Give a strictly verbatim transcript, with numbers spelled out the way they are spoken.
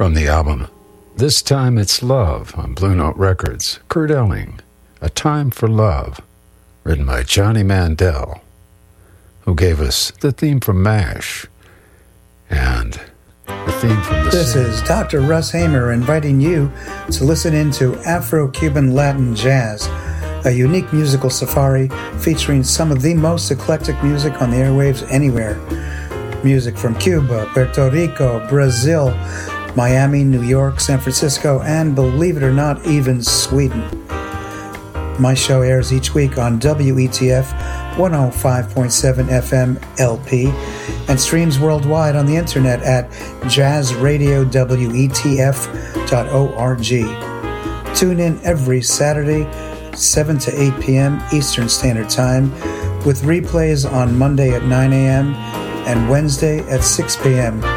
From the album This Time It's Love on Blue Note Records, Kurt Elling, A Time for Love, written by Johnny Mandel, who gave us the theme from MASH and the theme from the This scene. is Doctor Russ Hamer inviting you to listen into Afro-Cuban Latin Jazz, a unique musical safari featuring some of the most eclectic music on the airwaves anywhere. Music from Cuba, Puerto Rico, Brazil, Miami, New York, San Francisco, and believe it or not, even Sweden. My show airs each week on W E T F one oh five point seven F M L P and streams worldwide on the internet at jazz radio w e t f dot org. Tune in every Saturday, seven to eight p.m. Eastern Standard Time, with replays on Monday at nine a.m. and Wednesday at six p.m.